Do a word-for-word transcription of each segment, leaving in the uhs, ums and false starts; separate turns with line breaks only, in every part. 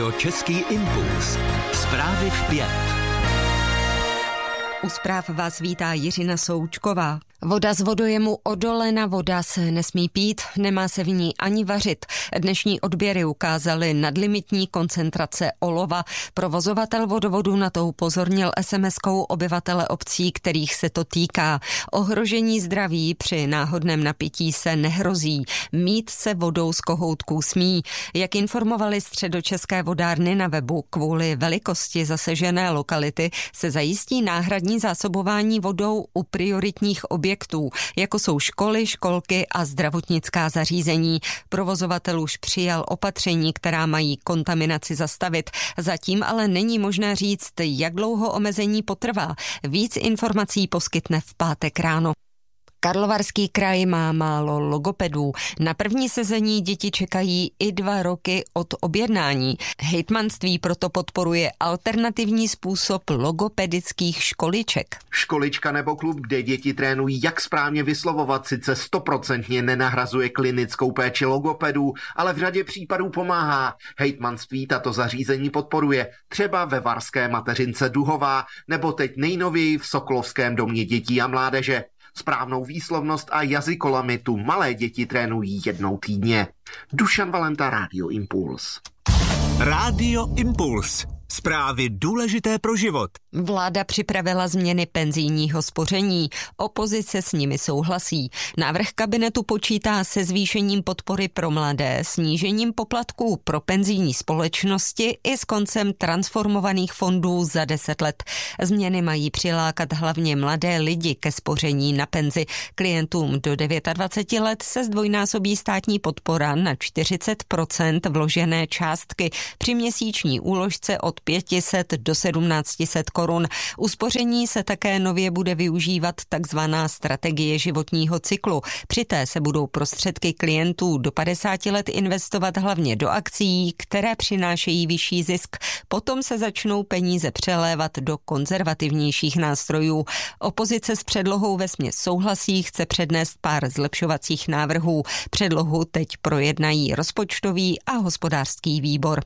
Český impuls. Zprávy v pět.
U zpráv vás vítá Jiřina Součková. Voda z vodojemu Odolena, voda se nesmí pít, nemá se v ní ani vařit. Dnešní odběry ukázaly nadlimitní koncentrace olova. Provozovatel vodovodu na to upozornil es em eskou obyvatele obcí, kterých se to týká. Ohrožení zdraví při náhodném napití se nehrozí. Mít se vodou z kohoutků smí. Jak informovali středočeské vodárny na webu, kvůli velikosti zasežené lokality se zajistí náhradní zásobování vodou u prioritních objektů, jako jsou školy, školky a zdravotnická zařízení. Provozovatel už přijal opatření, která mají kontaminaci zastavit. Zatím ale není možné říct, jak dlouho omezení potrvá. Víc informací poskytne v pátek ráno. Karlovarský kraj má málo logopedů. Na první sezení děti čekají i dva roky od objednání. Hejtmanství proto podporuje alternativní způsob logopedických školiček.
Školička nebo klub, kde děti trénují, jak správně vyslovovat, sice stoprocentně nenahrazuje klinickou péči logopedů, ale v řadě případů pomáhá. Hejtmanství tato zařízení podporuje, třeba ve varské mateřince Duhová, nebo teď nejnověji v Sokolovském domě dětí a mládeže. Správnou výslovnost a jazykolamitu malé děti trénují jednou týdně. Dušan Valenta, Rádio Impuls.
Rádio Impuls. Zprávy důležité pro život.
Vláda připravila změny penzijního spoření. Opozice s nimi souhlasí. Návrh kabinetu počítá se zvýšením podpory pro mladé, snížením poplatků pro penzijní společnosti i s koncem transformovaných fondů za deset let. Změny mají přilákat hlavně mladé lidi ke spoření na penzi. Klientům do dvaceti devíti let se zdvojnásobí státní podpora na čtyřicet procent vložené částky při měsíční úložce od pět set do sedmnáct set korun. U spoření se také nově bude využívat takzvaná strategie životního cyklu. Při té se budou prostředky klientů do padesáti let investovat hlavně do akcií, které přinášejí vyšší zisk. Potom se začnou peníze přelévat do konzervativnějších nástrojů. Opozice s předlohou vesměs souhlasí, chce přednést pár zlepšovacích návrhů. Předlohu teď projednají rozpočtový a hospodářský výbor.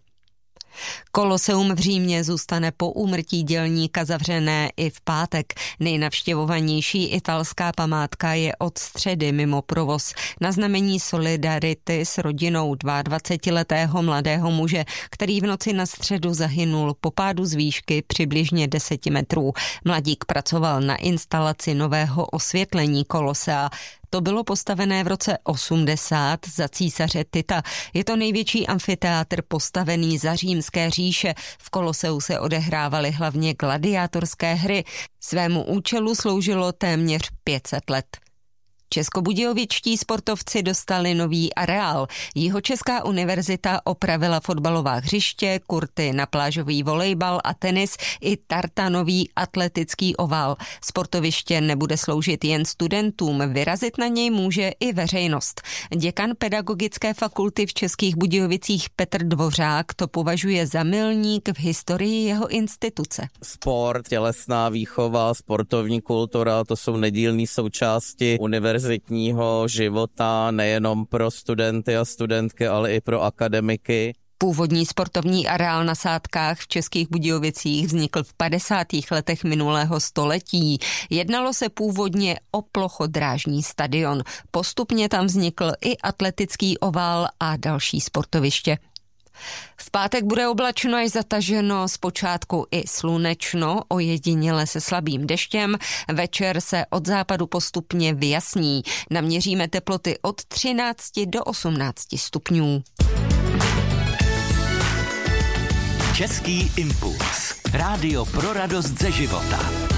Koloseum v Římě zůstane po úmrtí dělníka zavřené i v pátek. Nejnavštěvovanější italská památka je od středy mimo provoz. Na znamení solidarity s rodinou dvacetiletého mladého muže, který v noci na středu zahynul po pádu z výšky přibližně deseti metrů. Mladík pracoval na instalaci nového osvětlení Kolosea. To bylo postavené v roce osmdesát za císaře Tita. Je to největší amfiteátr postavený za římské říše. V Koloseu se odehrávaly hlavně gladiátorské hry. Svému účelu sloužilo téměř pět set let. Českobudějovičtí sportovci dostali nový areál. Jihočeská univerzita opravila fotbalová hřiště, kurty na plážový volejbal a tenis i tartanový atletický ovál. Sportoviště nebude sloužit jen studentům, vyrazit na něj může i veřejnost. Děkan pedagogické fakulty v Českých Budějovicích Petr Dvořák to považuje za milník v historii jeho instituce.
Sport, tělesná výchova, sportovní kultura, to jsou nedílné součásti univerzity života nejenom pro studenty a studentky, ale i pro akademiky.
Původní sportovní areál na Sádkách v Českých Budějovicích vznikl v padesátých letech minulého století. Jednalo se původně o plochodrážní stadion. Postupně tam vznikl i atletický ovál a další sportoviště. V pátek bude oblačno až zataženo, zpočátku i slunečno, ojediněle se slabým deštěm. Večer se od západu postupně vyjasní. Naměříme teploty od třinácti do osmnácti stupňů.
Český impuls. Rádio pro radost ze života.